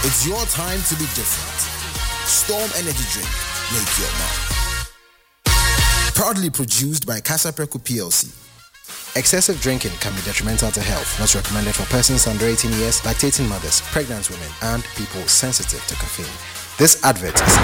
It's your time to be different. Storm Energy Drink. Make your mark. Proudly produced by Casapreco PLC. Excessive drinking can be detrimental to health. Not recommended for persons under 18 years, lactating mothers, pregnant women, and people sensitive to caffeine. This advert is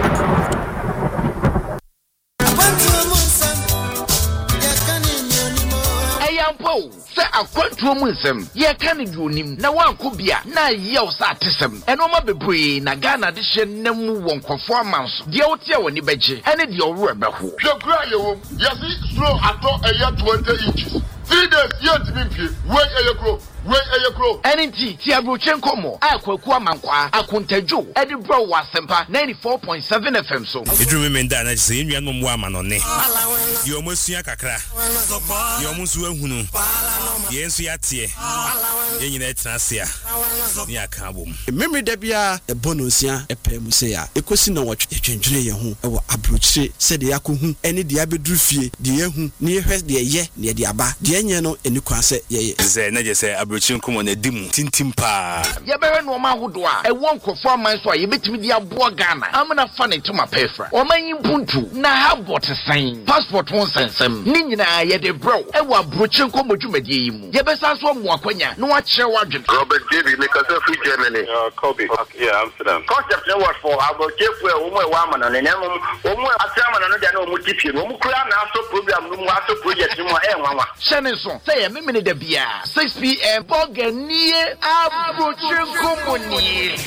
say akwantuo mu nsem ye ka ne duonim na wanko bia na ye o sa atesem enoma bebree na Ghana de hye nemu wonkofo amanso de wote a woni beje ene de owro ebeho hwekura yewom yesi slow ato eya 20 inches 3 days yet be wey eyekro NNT Tiabrochen Komo, Aquaku Amankwa, Akuntejo, Eddie Bro was Sempa 94.7 FM so. It remember that I say you are no woman on it. You almost Yakakra. You almost Wunu. Yes, Yatie. Yen Trasia. Yakabum. Memory Debia, a bonusia, a pemusea, a question of what you change your home, or Abruche, said the Yaku, any Diabedrufi, the Yehu, near her, the Ye, near the Abba, the Enyano, and you can say, yes, Come on a dim tintimpa. Yabere no ma hodoa. E won kofo man so a yebetimi dia boa Ghana. Amna fa ne to ma pefra. O man yimpuntu na ha bot sign. Passport won sensem. Ni nyina ye de bro. E wa brochen ko modwumade yi mu. Yebesa so mo akwanya na wa kire wadwen. Robert David make us free Germany. Kobe. Yeah, Amsterdam. Concept no what for about kefu e wo mo e wa man na nemu. Wo mo atiama na no dia na o mo tipie. Wo mo kura na so program no mo aso project mo e nwanwa. Shene so. Say me me ne da bia. 6 p.m. Boganie Abrochen Company.